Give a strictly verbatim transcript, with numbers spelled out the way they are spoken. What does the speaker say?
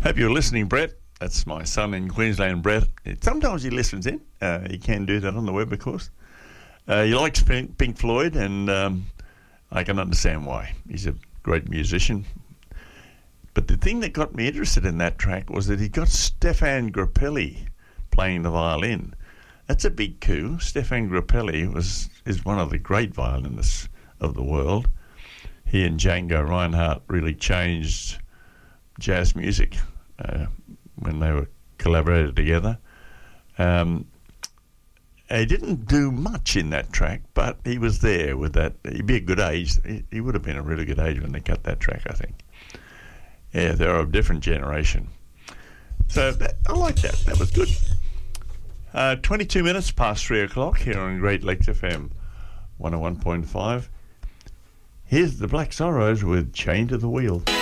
Hope you're listening, Brett. That's my son in Queensland, Brett. Sometimes he listens in. Uh, he can do that on the web, of course. Uh, he likes Pink, Pink Floyd, and um, I can understand why. He's a great musician. But the thing that got me interested in that track was that he got Stefan Grappelli playing the violin. That's a big coup. Stefan Grappelli was is one of the great violinists of the world. He and Django Reinhardt really changed jazz music uh, when they were collaborated together. Um, he didn't do much in that track, but he was there with that. He'd be a good age. He, he would have been a really good age when they cut that track, I think. Yeah, they're of a different generation. So that, I like that. That was good. Uh, twenty-two minutes past three o'clock here on Great Lakes F M one oh one point five. Here's the Black Sorrows with Chained to the Wheel.